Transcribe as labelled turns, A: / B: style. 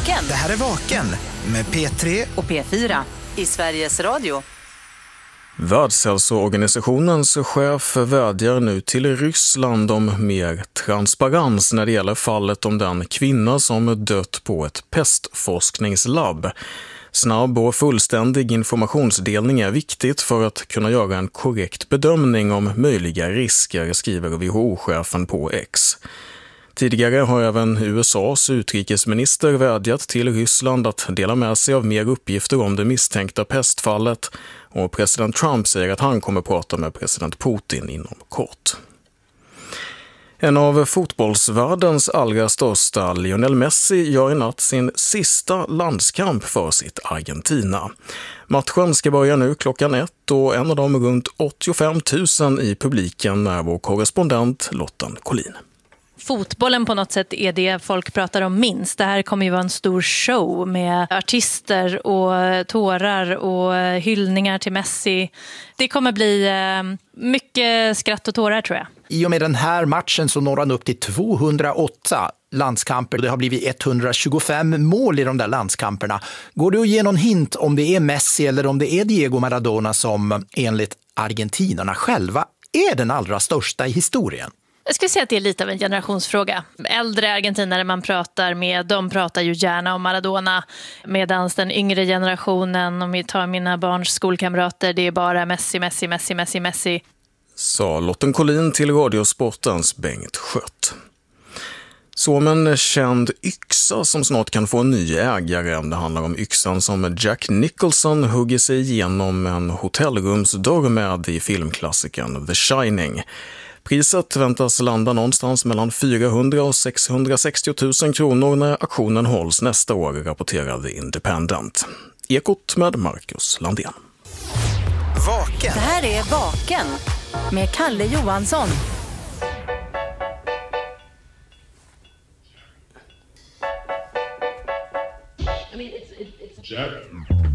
A: Vaken.
B: Det här är Vaken med P3
A: och P4 i Sveriges Radio.
C: Världshälsoorganisationens chef vädjar nu till Ryssland om mer transparens när det gäller fallet om den kvinna som dött på ett pestforskningslabb. Snabb och fullständig informationsdelning är viktigt för att kunna göra en korrekt bedömning om möjliga risker, skriver WHO-chefen på X. Tidigare har även USAs utrikesminister vädjat till Ryssland att dela med sig av mer uppgifter om det misstänkta pestfallet, och president Trump säger att han kommer prata med president Putin inom kort. En av fotbollsvärldens allra största, Lionel Messi, gör i natt sin sista landskamp för sitt Argentina. Matchen ska börja nu klockan 1 och en av dem runt 85 000 i publiken är vår korrespondent Lotten Collin.
D: Fotbollen på något sätt är det folk pratar om minst. Det här kommer ju vara en stor show med artister och tårar och hyllningar till Messi. Det kommer bli mycket skratt och tårar, tror jag.
E: I och med den här matchen så når han upp till 208 landskamper. Det har blivit 125 mål i de där landskamperna. Går det att ge någon hint om det är Messi eller om det är Diego Maradona som enligt argentinarna själva är den allra största i historien?
D: Jag skulle säga att det är lite av en generationsfråga. Äldre argentinare man pratar med, de pratar ju gärna om Maradona. Medan den yngre generationen, om vi tar mina barns skolkamrater, det är bara Messi.
C: Sa Lotten Collin till Radiosportens Bengt Skött. Så om en känd yxa som snart kan få en ny ägare. Det handlar om yxan som Jack Nicholson hugger sig igenom en hotellrumsdörr med i filmklassikern The Shining. Priset väntas landa någonstans mellan 400 och 660 000 kronor när auktionen hålls nästa år, rapporterade Independent. Ekot med Marcus Landén.
A: Vaken. Det här är Vaken med Kalle Johansson.
F: Jack.